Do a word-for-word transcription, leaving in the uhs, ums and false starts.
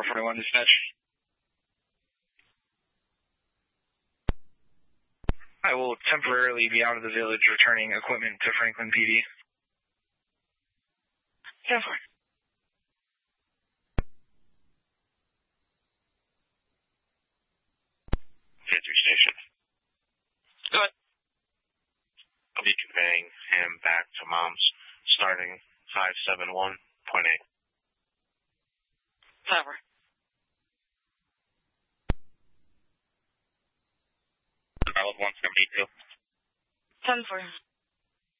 four forty-one dispatch. I will temporarily be out of the village returning equipment to Franklin P D. ten four. Panther Station. Go ahead. I'll be conveying him back to Mom's starting five seven one point eight. Tower. Valid one seventy-two. ten four.